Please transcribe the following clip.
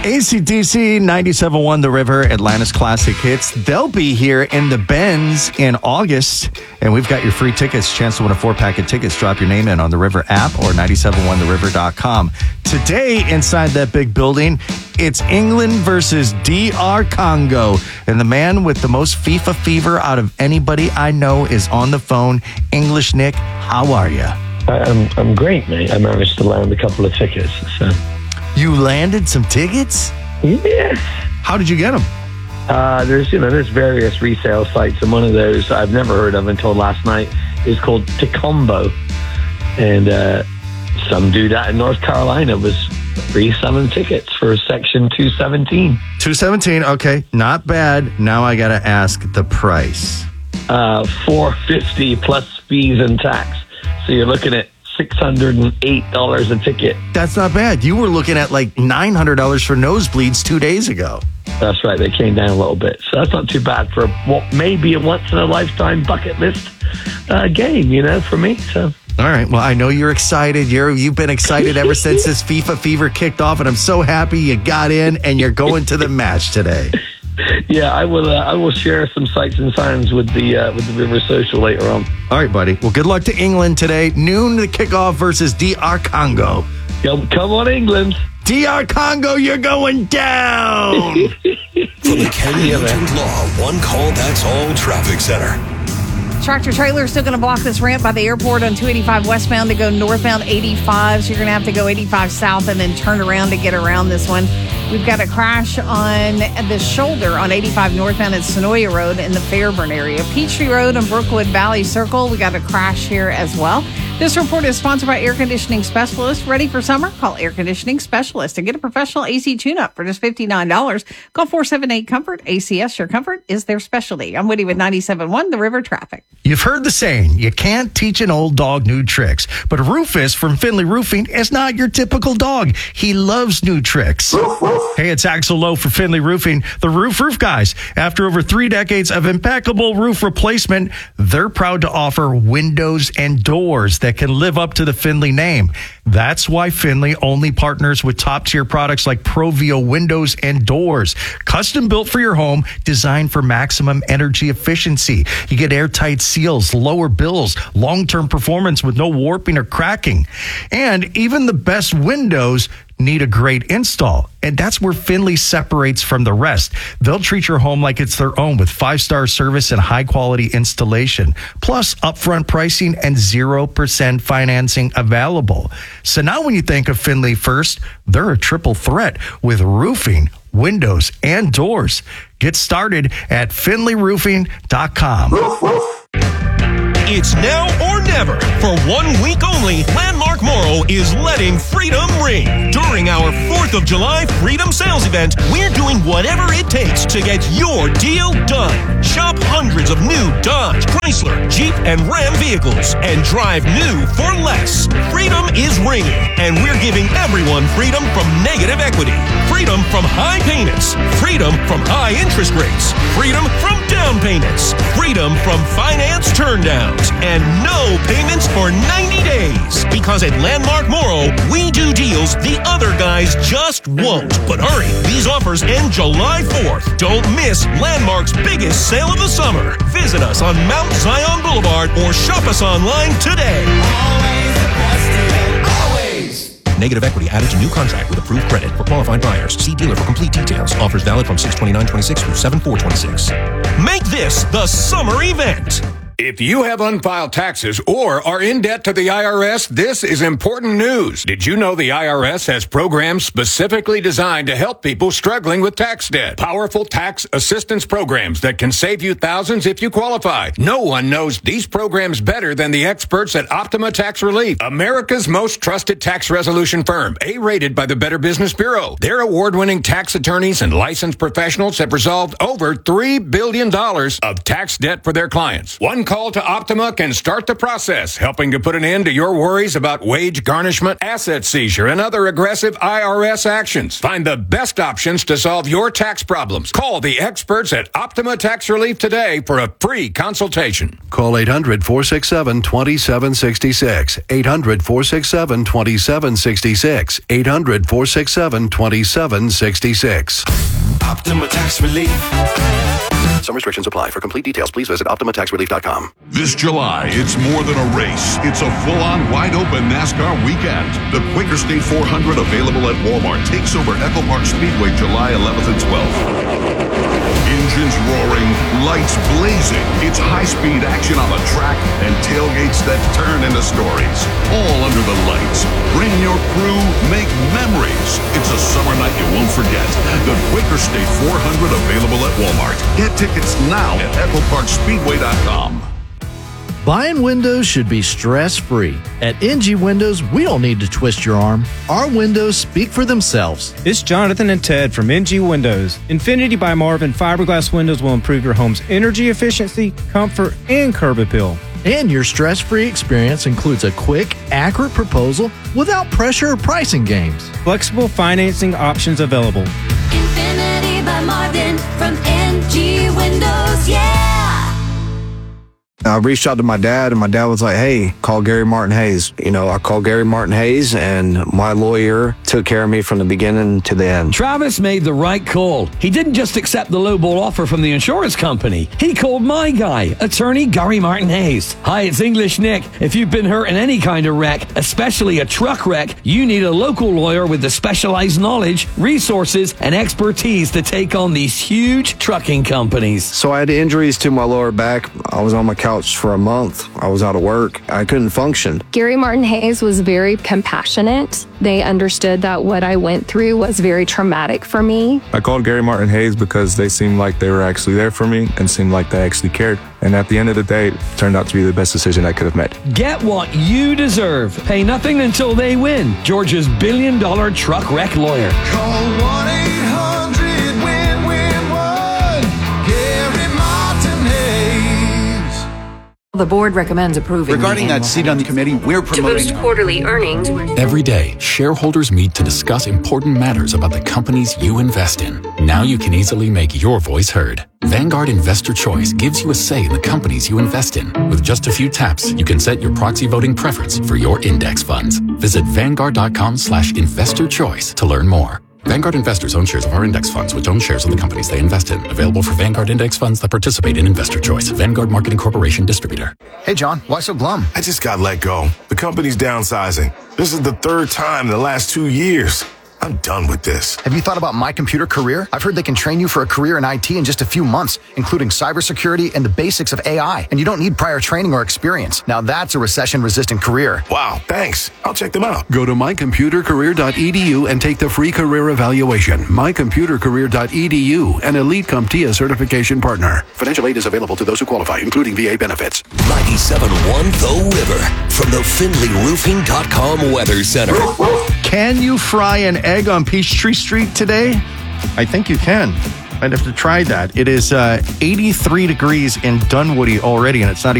AC/DC 97.1 The River, Atlanta's classic hits. They'll be here in the Benz in August. And we've got your free tickets. Chance to win a 4-pack of tickets. Drop your name in on the River app or 971theriver.com. Today, inside that big building, it's England versus DR Congo. And the man with the most FIFA fever out of anybody I know is on the phone. English Nick, how are you? I'm great, mate. I managed to land a couple of tickets. So. You landed some tickets? Yes. How did you get them? There's various resale sites, and one of those I've never heard of until last night is called Tecombo, and some dude out in North Carolina was reselling tickets for section 217. 217, okay, not bad. Now I gotta ask the price. $450 plus fees and tax, so you're looking at $608 a ticket. That's not bad. You were looking at like $900 for nosebleeds 2 days ago. That's right. They came down a little bit. So that's not too bad for what may be a once-in-a-lifetime bucket list game, for me. So. All right. Well, I know you're excited. You've been excited ever since this FIFA fever kicked off, and I'm so happy you got in and you're going to the match today. Yeah, I will share some sights and signs with the River Social later on. All right, buddy. Well, good luck to England today. Noon the kickoff versus DR Congo. Come on, England. DR Congo, you're going down. From the Kenny Agent Law One Call That's All Traffic Center. Tractor trailer is still going to block this ramp by the airport on 285 westbound to go northbound 85. So you're going to have to go 85 south and then turn around to get around this one. We've got a crash on the shoulder on 85 northbound at Sonoya Road in the Fairburn area. Peachtree Road and Brookwood Valley Circle, we got a crash here as well. This report is sponsored by Air Conditioning Specialist. Ready for summer? Call Air Conditioning Specialist and get a professional AC tune-up for just $59. Call 478-COMFORT. ACS, your comfort is their specialty. I'm Woody with 97.1 The River Traffic. You've heard the saying, you can't teach an old dog new tricks. But Rufus from Finley Roofing is not your typical dog. He loves new tricks. Hey, it's Axel Lowe for Finley Roofing, the roof guys. After over 3 decades of impeccable roof replacement, they're proud to offer windows and doors that can live up to the Finley name. That's why Finley only partners with top-tier products like Provio windows and doors. Custom built for your home, designed for maximum energy efficiency. You get airtight seals, lower bills, long-term performance with no warping or cracking. And even the best windows need a great install. And that's where Finley separates from the rest. They'll treat your home like it's their own with 5-star service and high-quality installation, plus upfront pricing and 0% financing available. So now when you think of Finley first, they're a triple threat with roofing, windows, and doors. Get started at finleyroofing.com. It's now or never. For 1 week only, Landmark Morrow is letting freedom ring. During our 4th of July Freedom Sales event, we're doing whatever it takes to get your deal done. Shop hundreds of new Dodge, Chrysler, Jeep, and Ram vehicles and drive new for less. Freedom is ringing, and we're giving everyone freedom from negative equity, freedom from high payments, freedom from high interest rates, freedom from down payments, freedom from finance turndowns, and no payments for 90 days. Because at Landmark Morrow, we do deals the other guys just won't. But hurry, these offers end July 4th. Don't miss Landmark's biggest sale of the summer. Visit us on Mount Zion Boulevard or shop us online today. Negative equity added to new contract with approved credit for qualified buyers. See dealer for complete details. Offers valid from 6/29/26 through 7/4/26. Make this the summer event. If you have unfiled taxes or are in debt to the IRS, this is important news. Did you know the IRS has programs specifically designed to help people struggling with tax debt? Powerful tax assistance programs that can save you thousands if you qualify. No one knows these programs better than the experts at Optima Tax Relief, America's most trusted tax resolution firm, A-rated by the Better Business Bureau. Their award-winning tax attorneys and licensed professionals have resolved over $3 billion of tax debt for their clients. One One call to Optima can start the process, helping to put an end to your worries about wage garnishment, asset seizure, and other aggressive IRS actions. Find the best options to solve your tax problems. Call the experts at Optima Tax Relief today for a free consultation. Call 800-467-2766. 800-467-2766. 800-467-2766. Optima Tax Relief. Some restrictions apply. For complete details, please visit OptimaTaxRelief.com. This July, it's more than a race. It's a full-on, wide-open NASCAR weekend. The Quaker State 400, available at Walmart, takes over Echo Park Speedway July 11th and 12th. Engines roaring, lights blazing. It's high-speed action on the track and tailgates that turn into stories. All under the lights. Bring your crew, make memories. It's a summer night you won't forget. The Quaker State 400, available at Walmart. Get tickets now at EchoParkSpeedway.com. Buying windows should be stress-free. At NG Windows, we don't need to twist your arm. Our windows speak for themselves. It's Jonathan and Ted from NG Windows. Infinity by Marvin fiberglass windows will improve your home's energy efficiency, comfort, and curb appeal. And your stress-free experience includes a quick, accurate proposal without pressure or pricing games. Flexible financing options available. Infinity by Marvin from NG Windows, yeah! I reached out to my dad, and my dad was like, hey, call Gary Martin Hayes. You know, I called Gary Martin Hayes, and my lawyer took care of me from the beginning to the end. Travis made the right call. He didn't just accept the lowball offer from the insurance company. He called my guy, attorney Gary Martin Hayes. Hi, it's English Nick. If you've been hurt in any kind of wreck, especially a truck wreck, you need a local lawyer with the specialized knowledge, resources, and expertise to take on these huge trucking companies. So I had injuries to my lower back. I was on my couch for a month. I was out of work. I couldn't function. Gary Martin Hayes was very compassionate. They understood that what I went through was very traumatic for me. I called Gary Martin Hayes because they seemed like they were actually there for me and seemed like they actually cared. And at the end of the day, it turned out to be the best decision I could have made. Get what you deserve. Pay nothing until they win. Georgia's $1 billion truck wreck lawyer. Call 1-800-WIN-WIN-1. Gary Martin Hayes. The board recommends approving. Regarding that seat on the committee, we're promoting to boost quarterly earnings. Every day, shareholders meet to discuss important matters about the companies you invest in. Now you can easily make your voice heard. Vanguard Investor Choice gives you a say in the companies you invest in. With just a few taps, you can set your proxy voting preference for your index funds. Visit Vanguard.com/investorchoice to learn more. Vanguard investors own shares of our index funds, which own shares of the companies they invest in. Available for Vanguard index funds that participate in Investor Choice. Vanguard Marketing Corporation distributor. Hey, John, why so glum? I just got let go. The company's downsizing. This is the third time in the last 2 years. I'm done with this. Have you thought about My Computer Career? I've heard they can train you for a career in IT in just a few months, including cybersecurity and the basics of AI. And you don't need prior training or experience. Now that's a recession-resistant career. Wow, thanks. I'll check them out. Go to mycomputercareer.edu and take the free career evaluation. Mycomputercareer.edu, an Elite CompTIA certification partner. Financial aid is available to those who qualify, including VA benefits. 97.1 The River from the FindlayRoofing.com Weather Center. Can you fry an egg on Peachtree Street today? I think you can. I'd have to try that. It is 83 degrees in Dunwoody already, and it's not even